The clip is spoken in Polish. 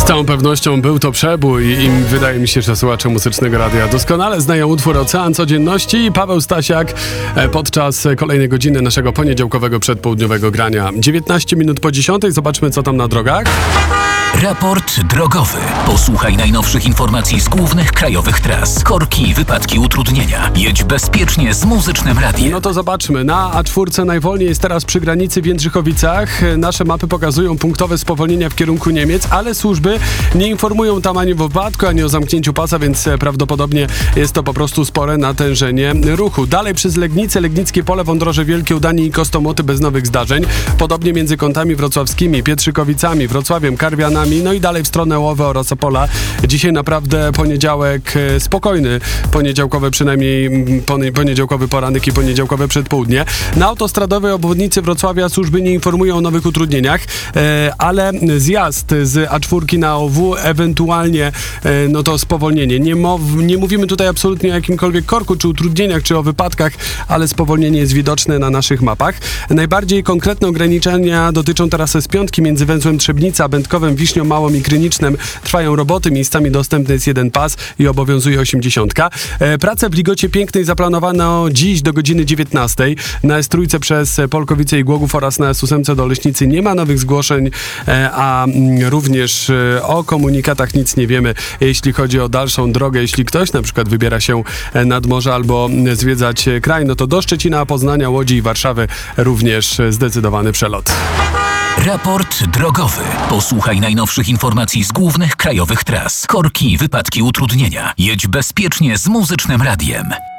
całą pewnością był to przebój i wydaje mi się, że słuchacze Muzycznego Radia doskonale znają utwór Ocean Codzienności i Paweł Stasiak podczas kolejnej godziny naszego poniedziałkowego przedpołudniowego grania. 19 minut po 10. Zobaczmy, co tam na drogach. Raport drogowy. Posłuchaj najnowszych informacji z głównych krajowych tras. Korki, wypadki, utrudnienia. Jedź bezpiecznie z Muzycznym Radiem. No to zobaczmy. Na A4 najwolniej jest teraz przy granicy w Jędrzechowicach. Nasze mapy pokazują punktowe spowolnienia w kierunku Niemiec, ale służby nie informują tam ani o wypadku, ani o zamknięciu pasa, więc prawdopodobnie jest to po prostu spore natężenie ruchu. Dalej przez Legnicę, Legnickie Pole, Wądroże Wielkie, Udanie i Kostomoty bez nowych zdarzeń. Podobnie między kątami wrocławskimi, Pietrzykowicami, Wrocławiem, Karwianami, no i dalej w stronę Łowy oraz Opola. Dzisiaj naprawdę poniedziałek spokojny, poniedziałkowy przynajmniej poniedziałkowy poranek i poniedziałkowe przedpołudnie. Na autostradowej obwodnicy Wrocławia służby nie informują o nowych utrudnieniach, ale zjazd z A4 na OW, ewentualnie no to spowolnienie. Nie mówimy tutaj absolutnie o jakimkolwiek korku, czy utrudnieniach, czy o wypadkach, ale spowolnienie jest widoczne na naszych mapach. Najbardziej konkretne ograniczenia dotyczą teraz S5 między węzłem Trzebnica, Będkowem, Wiśnią Małą i Krynicznem. Trwają roboty, miejscami dostępny jest jeden pas i obowiązuje 80. Prace w Ligocie Pięknej zaplanowano dziś do godziny 19. Na S3 przez Polkowice i Głogów oraz na S8 do Leśnicy nie ma nowych zgłoszeń, a również o komunikatach nic nie wiemy, jeśli chodzi o dalszą drogę. Jeśli ktoś na przykład wybiera się nad morze albo zwiedzać kraj, no to do Szczecina, Poznania, Łodzi i Warszawy również zdecydowany przelot. Raport drogowy. Posłuchaj najnowszych informacji z głównych krajowych tras. Korki, wypadki, utrudnienia. Jedź bezpiecznie z Muzycznym Radiem.